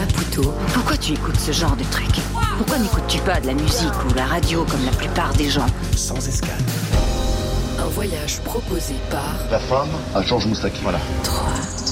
Poutot. Pourquoi tu écoutes ce genre de truc? Pourquoi n'écoutes-tu pas de la musique ou la radio comme la plupart des gens? Sans escale. Un voyage proposé par... La femme, elle change Moustaki, voilà. 3...